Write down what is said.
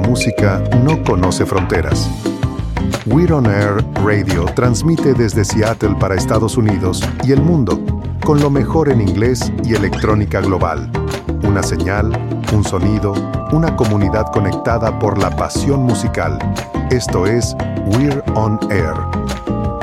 música no conoce fronteras. We're on Air Radio transmite desde Seattle para Estados Unidos y el mundo, con lo mejor en inglés y electrónica global. Una señal, un sonido, una comunidad conectada por la pasión musical. Esto es We're on Air.